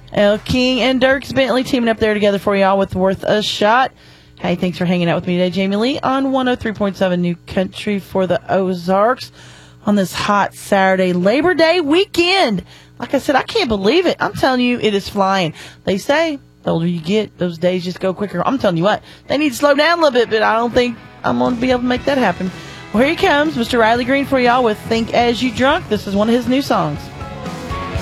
El King and Dierks Bentley teaming up there together for y'all with Worth a Shot. Hey, thanks for hanging out with me today, Jamie Lee, on 103.7 New Country for the Ozarks on this hot Saturday Labor Day weekend. Like I said, I can't believe it. I'm telling you, it is flying. They say the older you get, those days just go quicker. I'm telling you what, they need to slow down a little bit, but I don't think I'm going to be able to make that happen. Well, here he comes, Mr. Riley Green for y'all with Think As You Drunk. This is one of his new songs.